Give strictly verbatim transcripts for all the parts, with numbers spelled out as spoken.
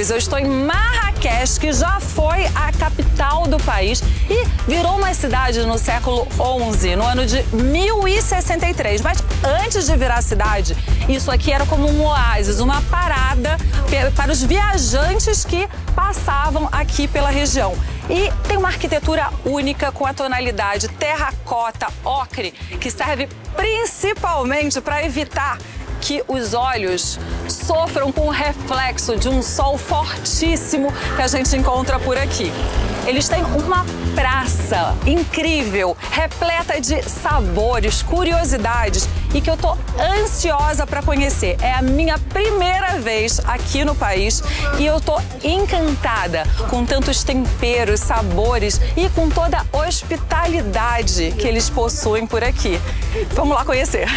pois eu estou em Marrakech, que já foi a capital do país e virou uma cidade no século onze, no ano de mil e sessenta e três. Mas antes de virar cidade, isso aqui era como um oásis, uma parada para os viajantes que passavam aqui pela região. E tem uma arquitetura única com a tonalidade terracota, ocre, que serve principalmente para evitar que os olhos sofram com o reflexo de um sol fortíssimo que a gente encontra por aqui. Eles têm uma praça incrível, repleta de sabores, curiosidades e que eu tô ansiosa para conhecer. É a minha primeira vez aqui no país e eu tô encantada com tantos temperos, sabores e com toda a hospitalidade que eles possuem por aqui. Vamos lá conhecer.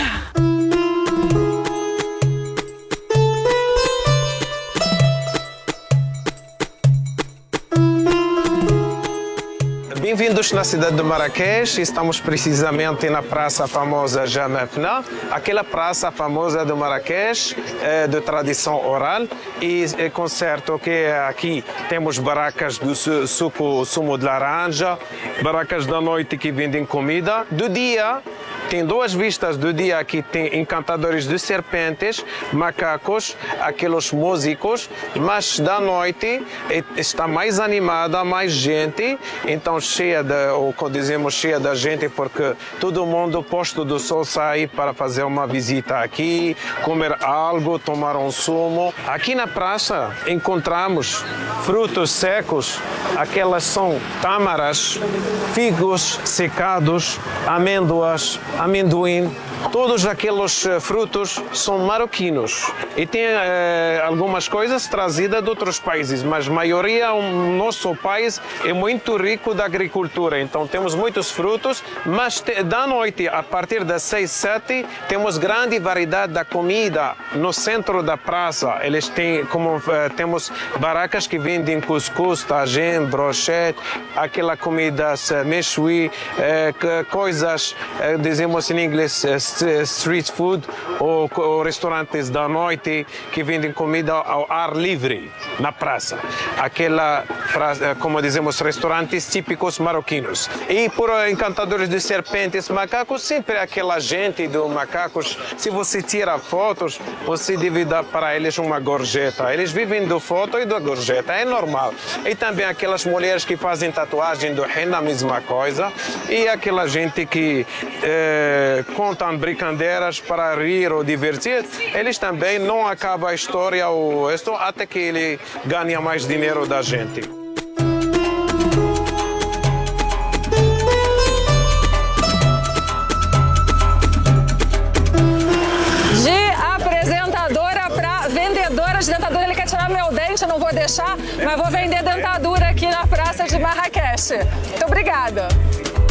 Bem-vindos na cidade de Marrakech. Estamos precisamente na praça famosa Jamafna, aquela praça famosa de Marrakech, é, de tradição oral. E é com certo que aqui temos barracas do suco, sumo de laranja, barracas da noite que vendem comida. Do dia, tem duas vistas do dia. Aqui tem encantadores de serpentes, macacos, aqueles músicos, mas da noite está mais animada, mais gente, então cheia de, ou dizemos cheia da gente, porque todo mundo posto do sol sai para fazer uma visita aqui, comer algo, tomar um sumo. Aqui na praça encontramos frutos secos, aquelas são tâmaras, figos secados, amêndoas, amendoim. Todos aqueles frutos são marroquinos e tem eh, algumas coisas trazidas de outros países, mas a maioria, o nosso país é muito rico da agricultura, então temos muitos frutos, mas te, da noite, a partir das seis, sete, temos grande variedade da comida no centro da praça. Eles têm, como eh, temos barracas que vendem cuscuz, tagine, brochette, aquela comida mechoui, eh, coisas, eh, dizemos em inglês, eh, street food, ou, ou restaurantes da noite que vendem comida ao ar livre na praça. Aquela, como dizemos, restaurantes típicos marroquinos. E por encantadores de serpentes, macacos, sempre aquela gente dos macacos. Se você tira fotos, você deve dar para eles uma gorjeta. Eles vivem do foto e da gorjeta, é normal. E também aquelas mulheres que fazem tatuagem do henna, a mesma coisa. E aquela gente que eh, contam brincadeiras para rir ou divertir, eles também não acabam a história ou isto até que ele ganha mais dinheiro da gente. De apresentadora para vendedora de dentadura, ele quer tirar meu dente, eu não vou deixar, mas vou vender dentadura aqui na praça de Marrakech. Muito obrigada.